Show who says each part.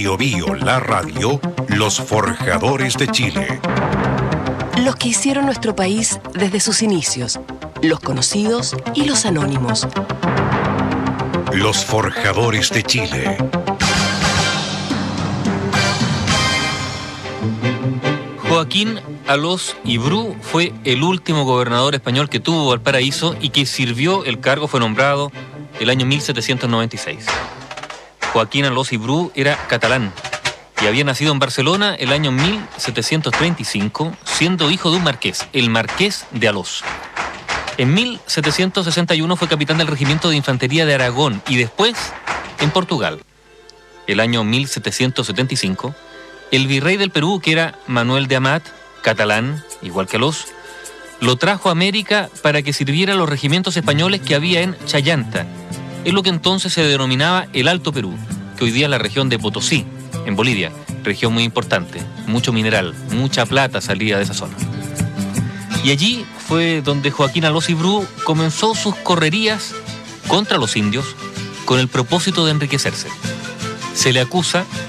Speaker 1: Biobío, la radio, los forjadores de Chile.
Speaker 2: Los que hicieron nuestro país desde sus inicios, los conocidos y los anónimos.
Speaker 1: Los forjadores de Chile.
Speaker 3: Joaquín Alós y Bru fue el último gobernador español que tuvo Valparaíso y que sirvió el cargo, fue nombrado el año 1796. Joaquín Alós y Bru era catalán y había nacido en Barcelona el año 1735, siendo hijo de un marqués, el marqués de Alós. En 1761 fue capitán del Regimiento de Infantería de Aragón y después en Portugal. El año 1775, el virrey del Perú, que era Manuel de Amat, catalán, igual que Alós, lo trajo a América para que sirviera a los regimientos españoles que había en Chayanta, en lo que entonces se denominaba el Alto Perú, que hoy día es la región de Potosí, en Bolivia, región muy importante, mucho mineral, mucha plata salía de esa zona. Y allí fue donde Joaquín Alós y Bru comenzó sus correrías contra los indios con el propósito de enriquecerse. Se le acusa